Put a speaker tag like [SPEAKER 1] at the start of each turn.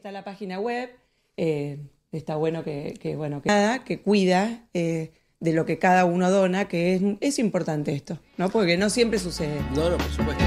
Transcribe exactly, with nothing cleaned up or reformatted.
[SPEAKER 1] está la página web, eh, está bueno que, que, bueno, que, nada, que cuida eh, de lo que cada uno dona, que es, es importante esto, ¿no? Porque no siempre sucede.
[SPEAKER 2] No, no, por supuesto.